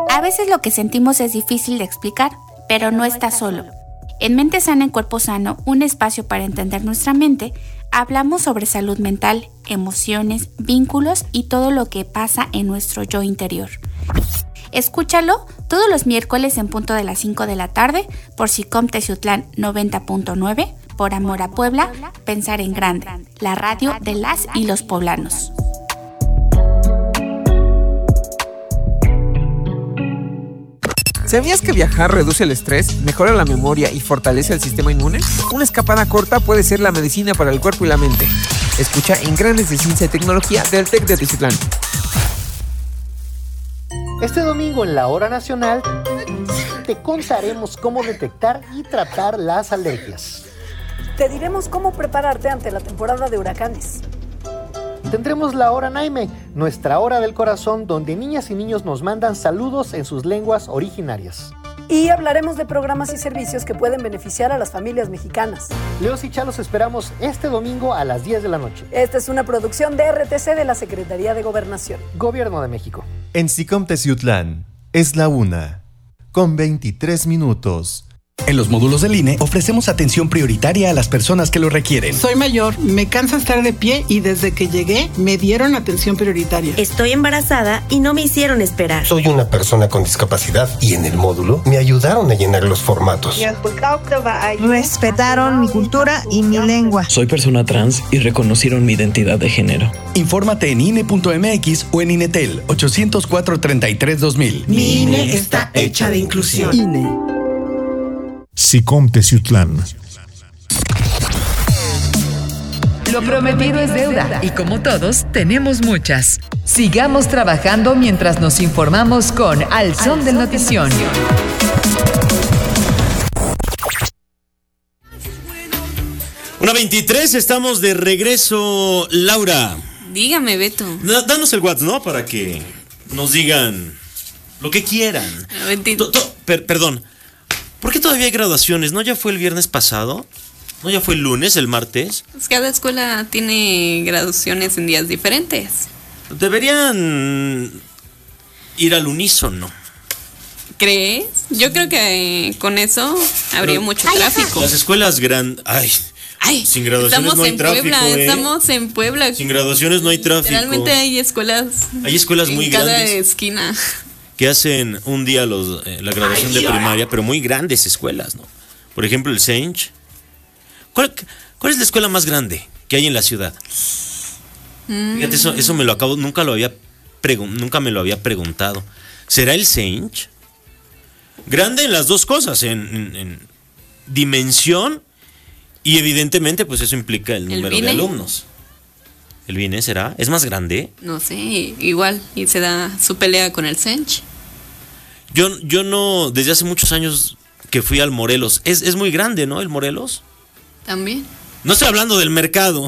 A veces lo que sentimos es difícil de explicar, pero no estás solo. En Mente Sana en Cuerpo Sano, un espacio para entender nuestra mente, hablamos sobre salud mental, emociones, vínculos y todo lo que pasa en nuestro yo interior. Escúchalo todos los miércoles en punto de las 5 de la tarde por SICOM Teciutlán 90.9, por Amor a Puebla, Pensar en Grande, la radio de las y los poblanos. ¿Sabías que viajar reduce el estrés, mejora la memoria y fortalece el sistema inmune? Una escapada corta puede ser la medicina para el cuerpo y la mente. Escucha en Grandes de Ciencia y Tecnología del TEC de Teciutlán. Este domingo en la Hora Nacional te contaremos cómo detectar y tratar las alergias. Te diremos cómo prepararte ante la temporada de huracanes. Tendremos la Hora Naime, nuestra hora del corazón, donde niñas y niños nos mandan saludos en sus lenguas originarias. Y hablaremos de programas y servicios que pueden beneficiar a las familias mexicanas. Leos y Chalos esperamos este domingo a las 10 de la noche. Esta es una producción de RTC de la Secretaría de Gobernación. Gobierno de México. En SICOM Teciutlán es la 1:23. En los módulos del INE ofrecemos atención prioritaria a las personas que lo requieren. Soy mayor, me cansa estar de pie y desde que llegué me dieron atención prioritaria. Estoy embarazada y no me hicieron esperar. Soy una persona con discapacidad y en el módulo me ayudaron a llenar los formatos. Respetaron mi cultura y mi lengua. Soy persona trans y reconocieron mi identidad de género. Infórmate en INE.mx o en INETEL 804-33-2000. Mi INE está hecha de inclusión. INE. SICOM Teciutlán. Lo prometido es deuda y como todos tenemos muchas. Sigamos trabajando mientras nos informamos con Al Son del Notición. 1:23, estamos de regreso. Laura. Dígame, Beto. Danos el WhatsApp, ¿no? Para que nos digan lo que quieran. Perdón. ¿Por qué todavía hay graduaciones? ¿No ya fue el viernes pasado? ¿No ya fue el lunes, el martes? Pues cada escuela tiene graduaciones en días diferentes. Deberían ir al unísono. ¿Crees? Yo creo que con eso habría mucho tráfico. Las escuelas grandes... Ay, sin graduaciones no hay tráfico. Estamos en Puebla. Sin graduaciones no hay tráfico. Realmente hay escuelas. Hay escuelas muy grandes. En cada esquina. Que hacen un día la graduación de primaria, pero muy grandes escuelas, ¿no? Por ejemplo, el Sench. ¿Cuál es la escuela más grande que hay en la ciudad? Fíjate, eso me lo acabo, nunca me lo había preguntado. ¿Será el Sench? Grande en las dos cosas, en dimensión y evidentemente pues eso implica el número de alumnos. ¿El BINE será? ¿Es más grande? No sé, igual, y se da su pelea con el Sench. Yo no, desde hace muchos años que fui al Morelos. Es muy grande, ¿no? El Morelos. También. No estoy hablando del mercado.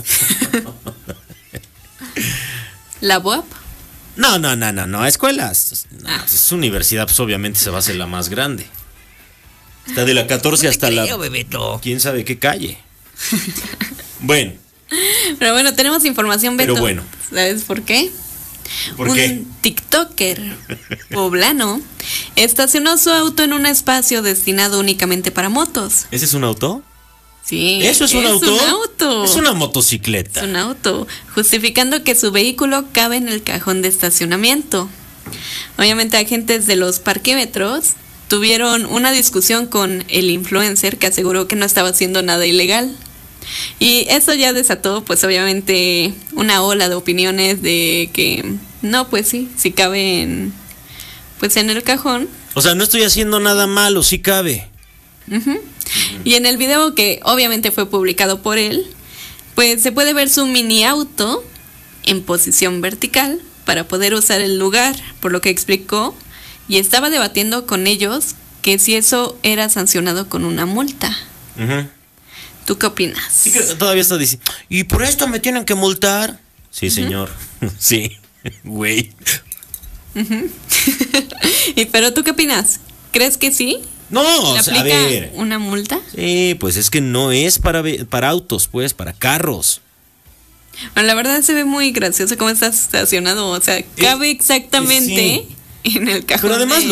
¿La UAP? No, escuelas. Es universidad, pues obviamente se va a hacer la más grande. Está de la 14 hasta la... Bebeto. ¿Quién sabe qué calle? Bueno. Pero bueno, tenemos información, Beto. Pero bueno. ¿Sabes por qué? ¿Por qué? Un TikToker poblano estacionó su auto en un espacio destinado únicamente para motos. ¿Ese es un auto? Sí. ¿Eso es un auto? Un auto. Es una motocicleta. Es un auto, justificando que su vehículo cabe en el cajón de estacionamiento. Obviamente agentes de los parquímetros tuvieron una discusión con el influencer que aseguró que no estaba haciendo nada ilegal. Y eso ya desató, pues obviamente, una ola de opiniones de que no, pues sí cabe en el cajón. O sea, no estoy haciendo nada malo, sí cabe. Uh-huh. Y en el video que obviamente fue publicado por él, pues se puede ver su mini auto en posición vertical para poder usar el lugar, por lo que explicó, y estaba debatiendo con ellos que si eso era sancionado con una multa. Uh-huh. ¿Tú qué opinas? Sí, que todavía está diciendo, ¿y por esto me tienen que multar? Sí, señor. Sí, güey. ¿Pero tú qué opinas? ¿Crees que sí? No, ¿Le aplica a ver, una multa? Sí, pues es que no es para autos, pues, para carros. Bueno, la verdad se ve muy gracioso cómo está estacionado. O sea, cabe exactamente en el cajón. Pero además